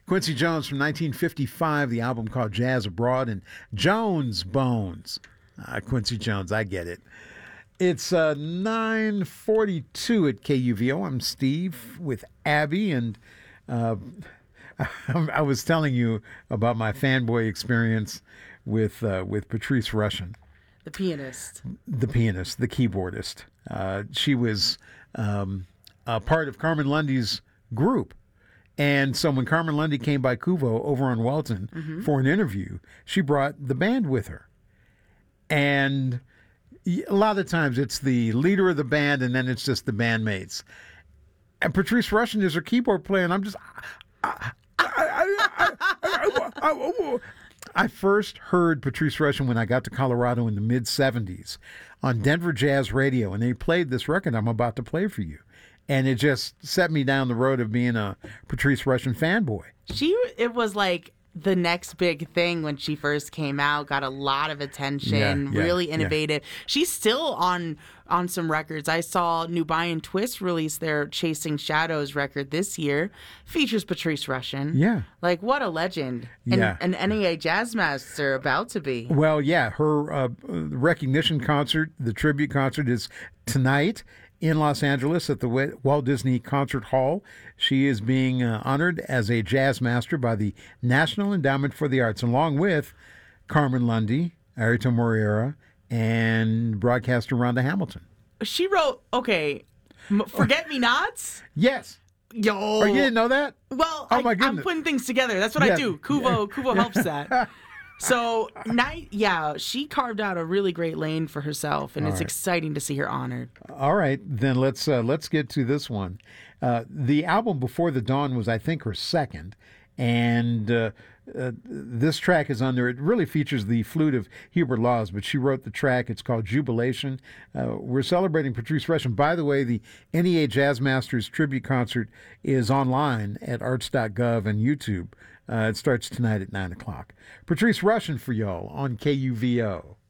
Quincy Jones from 1955, the album called Jazz Abroad, and Jones Bones. Quincy Jones, I get it. It's 9:42 at KUVO. I'm Steve with Abby, and I was telling you about my fanboy experience with Patrice Rushen. The pianist, the keyboardist. She was a part of Carmen Lundy's group. And so when Carmen Lundy came by Kuvo over on Welton for an interview, she brought the band with her. And a lot of times it's the leader of the band and then it's just the bandmates. And Patrice Rushen is her keyboard player, and I'm just... I first heard Patrice Rushen when I got to Colorado in the mid-'70s on Denver Jazz Radio, and they played this record I'm about to play for you. And it just set me down the road of being a Patrice Rushen fanboy. It was like the next big thing when she first came out, got a lot of attention, really innovative. Yeah. She's still on some records. I saw Nubian Twist release their Chasing Shadows record this year. Features Patrice Rushen. Yeah. Like, what a legend. And an NEA Jazz Master about to be. Well, yeah, her recognition concert, the tribute concert, is tonight in Los Angeles at the Walt Disney Concert Hall. She is being honored as a jazz master by the National Endowment for the Arts, along with Carmen Lundy, Airto Moreira, and broadcaster Rhonda Hamilton. She wrote, Forget-Me-Nots? Yes. Yo. Oh, you didn't know that? Well, my goodness. I'm putting things together. That's what I do. Kuvo helps that. So, she carved out a really great lane for herself, and it's exciting to see her honored. All right, then let's get to this one. The album Before the Dawn was, I think, her second, and this track is on there. It really features the flute of Hubert Laws, but she wrote the track. It's called Jubilation. We're celebrating Patrice Rushen. By the way, the NEA Jazz Masters tribute concert is online at arts.gov and YouTube. It starts tonight at 9 o'clock. Patrice Rushen for y'all on KUVO.